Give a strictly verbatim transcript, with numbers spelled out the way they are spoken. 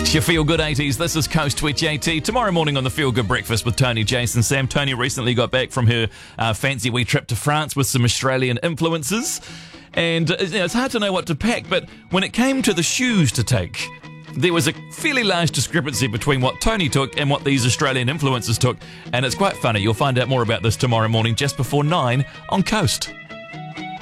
It's your Feel Good eighties. This is Coast twenty eighty. Tomorrow morning on the Feel Good Breakfast with Tony, Jason, Sam. Tony recently got back from her uh, fancy wee trip to France with some Australian influences. And uh, you know, it's hard to know what to pack, but when it came to the shoes to take, there was a fairly large discrepancy between what Tony took and what these Australian influencers took. And it's quite funny. You'll find out more about this tomorrow morning just before nine on Coast.